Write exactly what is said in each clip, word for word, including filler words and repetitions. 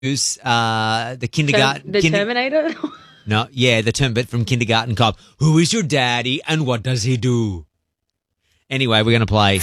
Who's uh, the kindergarten? Term- the kinder- Terminator? No, yeah, the term bit from Kindergarten Cop. Who is your daddy and what does he do? Anyway, we're going to play.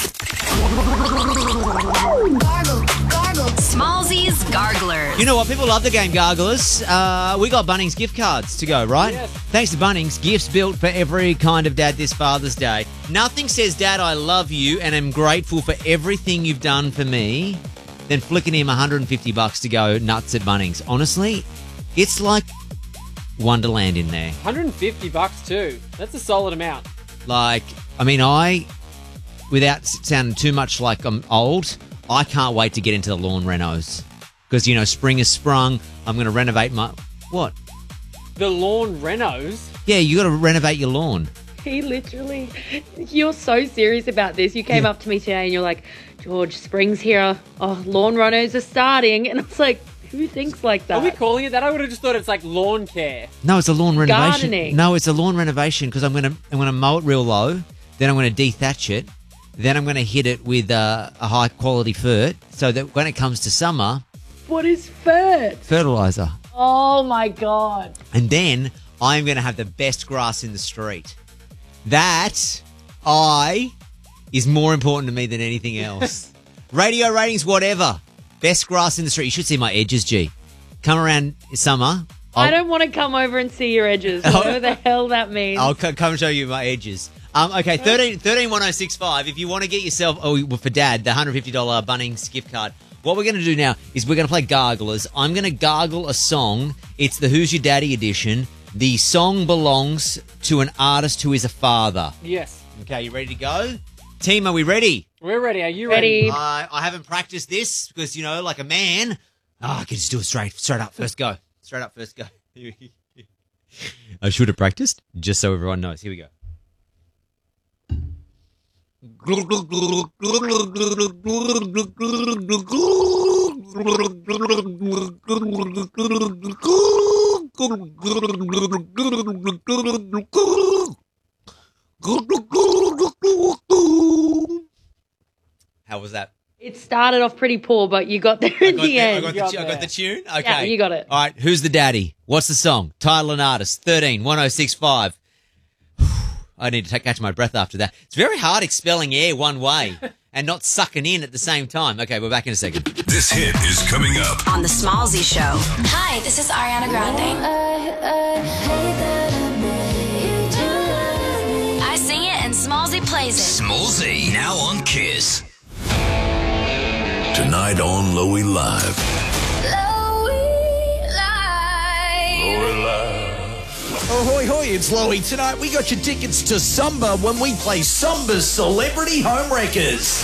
Smallzy's Garglers. You know what? People love the game Garglers. Uh, we got Bunnings gift cards to go, right? Yes. Thanks to Bunnings, gifts built for every kind of dad this Father's Day. Nothing says, Dad, I love you and am grateful for everything you've done for me, than flicking him one hundred fifty bucks to go nuts at Bunnings. Honestly, it's like Wonderland in there. one hundred fifty bucks too. That's a solid amount. Like, I mean, I, without sounding too much like I'm old, I can't wait to get into the lawn renos. Because, you know, spring has sprung. I'm going to renovate my... What? The lawn renos. Yeah, you got to renovate your lawn. He literally... You're so serious about this. You came Yeah. up to me today and you're like, George, spring's here. Oh, lawn runners are starting. And I was like, who thinks like that? Are we calling it that? I would have just thought it's like lawn care. No, it's a lawn renovation. Gardening. No, it's a lawn renovation because I'm going to I'm going to mow it real low. Then I'm going to de-thatch it. Then I'm going to hit it with uh, a high-quality fert so that when it comes to summer... What is fert? Fertilizer. Oh, my God. And then I'm going to have the best grass in the street. That, I, is more important to me than anything else. Radio ratings, whatever. Best grass in the street. You should see my edges, G. Come around summer. I'll, I don't want to come over and see your edges. Whatever the hell that means. I'll c- come show you my edges. Um, okay, thirteen, thirteen one oh six five. If you want to get yourself, oh, well, for Dad, the one hundred fifty dollars Bunnings gift card. What we're going to do now is we're going to play Garglers. I'm going to gargle a song. It's the Who's Your Daddy edition. The song belongs to an artist who is a father. Yes. Okay, you ready to go? Team, are we ready? We're ready. Are you ready? Ready. Uh, I haven't practiced this because, you know, like a man. Oh, I can just do it straight, straight up. First go. Straight up, first go. I should have practiced, just so everyone knows. Here we go. How was that? It started off pretty poor, but you got there in got the, the- end. I got, You got the, I got there. the tune? Okay. Yeah, you got it. All right, who's the daddy? What's the song? Title and artist. thirteen one oh six five. I need to take, catch my breath after that. It's very hard expelling air one way and not sucking in at the same time. Okay, we're back in a second. This hit is coming up. On the Smallzy Show. Hi, this is Ariana Grande. I sing it and Smallzy plays it. Smallzy, now on Kiss. Tonight on Loey Live. Loey Live. Loey Live. Oh, hoy, hoy, it's Loey. Tonight we got your tickets to Samba when we play Samba's Celebrity Homewreckers.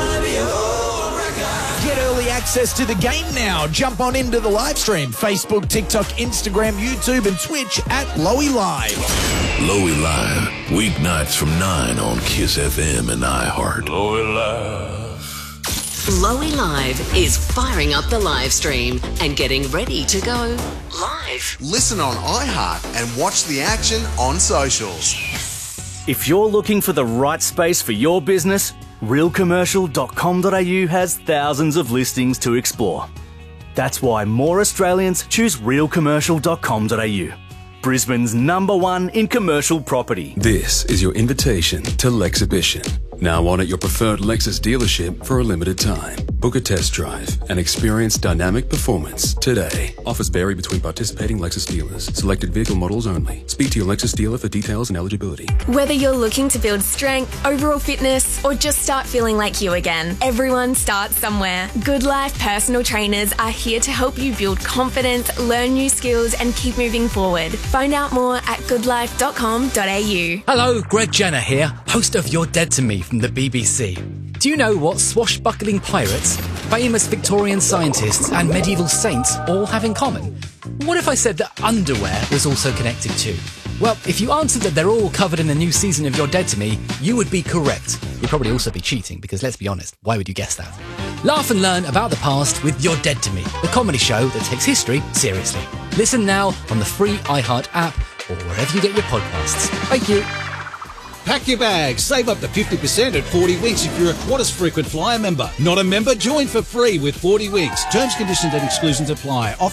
Get early access to the game now. Jump on into the live stream. Facebook, TikTok, Instagram, YouTube and Twitch at Loey Live. Loey Live. Weeknights from nine on Kiss F M and iHeart. Loey Live. Loey Live is firing up the live stream and getting ready to go live. Listen on iHeart and watch the action on socials. If you're looking for the right space for your business, real commercial dot com dot a u has thousands of listings to explore. That's why more Australians choose real commercial dot com dot a u. Brisbane's number one in commercial property. This is your invitation to Lexhibition. Now on at your preferred Lexus dealership for a limited time. Book a test drive and experience dynamic performance today. Offers vary between participating Lexus dealers. Selected vehicle models only. Speak to your Lexus dealer for details and eligibility. Whether you're looking to build strength, overall fitness, or just start feeling like you again, everyone starts somewhere. Good Life personal trainers are here to help you build confidence, learn new skills, and keep moving forward. Find out more at good life dot com dot a u. Hello, Greg Jenner here, host of You're Dead to Me from the B B C. Do you know what swashbuckling pirates, famous Victorian scientists, and medieval saints all have in common? What if I said that underwear was also connected too? Well, if you answered that they're all covered in the new season of You're Dead to Me, you would be correct. You'd probably also be cheating, because let's be honest, why would you guess that? Laugh and learn about the past with You're Dead to Me, the comedy show that takes history seriously. Listen now on the free iHeart app or wherever you get your podcasts. Thank you. Pack your bags. Save up to fifty percent at forty Winks if you're a Qantas frequent flyer member. Not a member? Join for free with forty Winks. Terms, conditions and exclusions apply. Offer